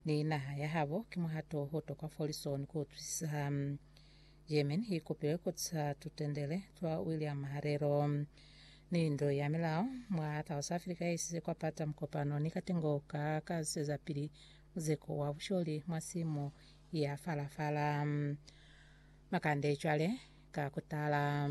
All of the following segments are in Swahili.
ni naha ya havo kimuhato hoto kwa folison kutwisa Yemen hikupile kutsa tutendele twa William Marero ni ndo ya milao mwa South Africa isi kwa pata mkopano ni katengo kazi za pili uzeko wa usholi mwasimu ya falafala makande chwale kakutala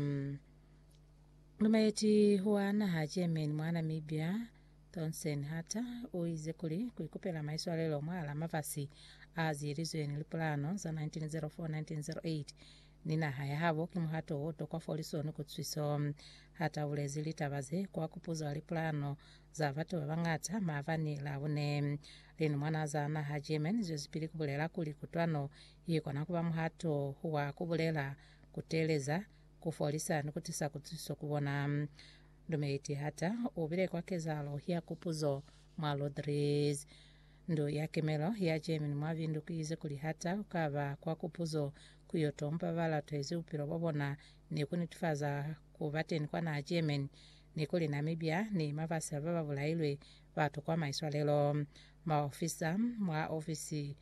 numaeti huwa na Yemen mwana mibia Tonsen hata uize kuikupela maiswa lelo mwala mafasi azirizwe nilipulano za 1904-1908 nina haya havo kimuhato woto kwa folisoni kutswiso hata ulezi litabaze kwa kupuza walipulano za vatu wabangata mavani laune lini mwana za na Yemen zozipili kubulela kuli kutwano hiko na kuba muhato huwa kubulela kuteleza kufolisa nikutisa kutsiso kubona ndumeiti hata ubile kwa kezalo ya kupuzo mwalodrez ndo yake melo ya Yemen mwavindu kuize kuli hata ukava kwa kupuzo kuyotompa vala twezi upiro wabona ni kunitufaza kuvateni kwa na Yemen ni kuli Namibia ni mavasi baba vulailwe watu kwa maiswa lelo maofisa mwa ofisi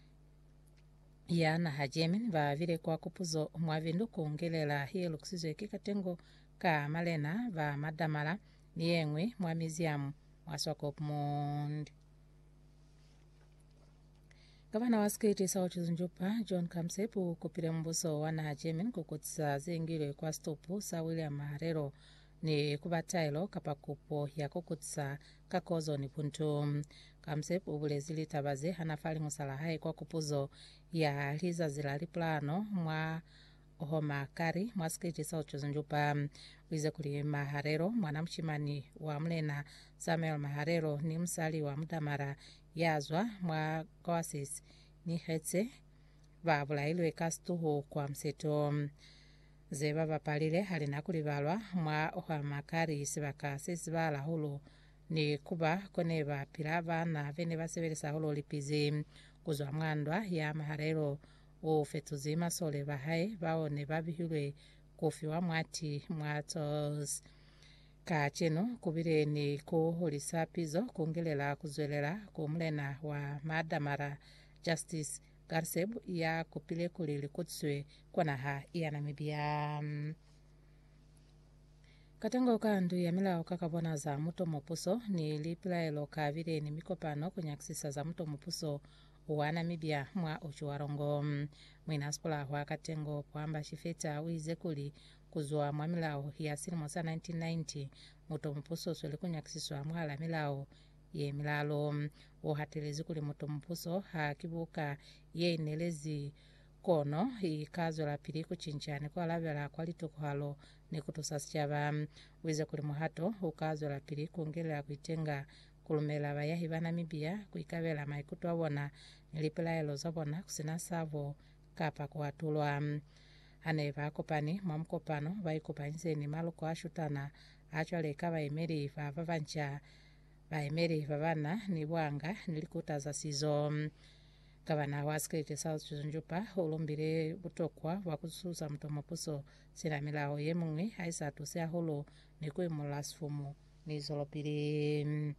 ya na Yemen vile kwa kupuzo mwavindu kuongelela hiyo luksizo kikatengo ka malena va madamala ni yengwe mwa museum wa Swakopmund. Gavana wa skate South Njupa John Kamsepu kupire mbuso wana Yemen kukutsa zingire kwa stopu sa William Marero ni kubatailo kapakupo ya kukutsa kakozo ni puntu. Kamsepu ubulezili tabaze hanafali musala kwa kupuzo ya liza zilali plano mwa Homa Kari mwaskiti South Njupa wize kuli Maharero mwanamchimani wa mlena Samuel Maharero ni msali wa mdamara yazwa mwa Goasis ni hetse vabulailwe kastuhu kwa mseto zeba bapalile halina kulivalwa mwa Homa Kari sibaka sisibala hulu ni kuba koneba pilava na vene basebelesa hulu lipizi kuzwa mwandwa ya Maharero ufetuzi masole bahai baone babihilwe kufiwa mwati mwatos kacheno kubire ni kuhulisa pizo kungelela kuzwelela kumlena wa madamara Justice Garseb ya kupile kulili kutswe kwa naha ya Namibia. Katengo kandu ya milao kakabona za muto mopuso ni lipila elo kavire ni mikopano kunyakisisa za muto mopuso wa Namibia mwa uchuwarongo mwinaspula wa katengo kwamba shifeta wize kuli kuzwa mwa milao ya silimu sa 1990 muto mpuso swele kunyakisiswa mwala milao ye milalo uhatilezi kuli muto mpuso hakibuka ye inelezi kono ikazo la pili kuchinchani kwa lavela kwa lituko halo ni kutusasichaba wize kuli muhato ukazo la pili kuongelea kuitenga kulumela bayahi ba Namibia kuikabela maikutu wabona nilipila elo zabona kusina savo kapa kuatulwa aneva kopani mwamkopano baikopanyise ni maluko ashutana achwale kaba emeri vava vancha ba emeri vavana ni bwanga nilikutaza sizo gavana wa skate South Njupa ulumbire butokwa wakususa mtomopuso sina milao yemungwe haisa tusia hulu ni kuimulasfumu ni zolopiri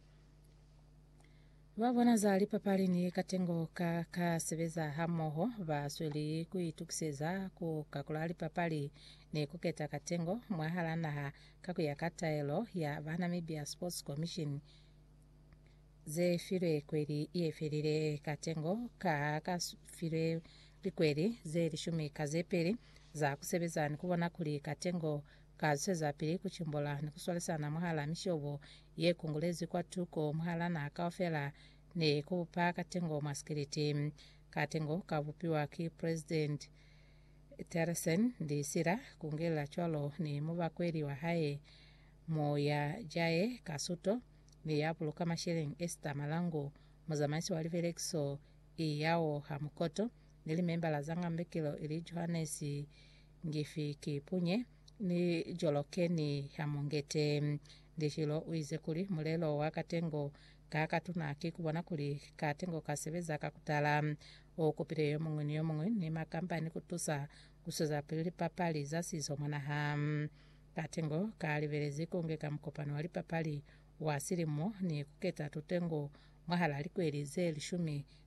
wabona zali papali ni katengo kakasebeza hamoho basweli kuitukiseza kukakulali papali ni kuketa katengo mwahala naha kakuyakata elo ya Namibia Sports Commission ze fire kweli iefirire katengo kakafire likweli ze lishumi kazeperi za kusebeza ni kubona kuli katengo kazeza pili kuchimbola ni kuswalesana mwahala mishobo ye kungulezi kwa tuko mwahala na kaofela ni kupa katengo maskiriti katengo kavupiwa ki president Teresen ndi sira kungela cholo ni muba kweli wa hae moya jae kasuto ni yapulu kama shiling Esther Malango muzamaisi wa Livelexo iyao hamukoto nili memba la zanga mbekilo ili Johannes ngifi kipunye ni jolokeni hamungete ndishilo uize kuli mulelo wa katengo kakatuna kikubona kuli katengo kasebeza kakutala okupire yomungwe ni makampani kutusa kusoza pili papali za sizo mwanaha katengo kalivelezi kungeka mkopano wali papali wa silimu ni kuketa tutengo mwahala likweli ze lishumi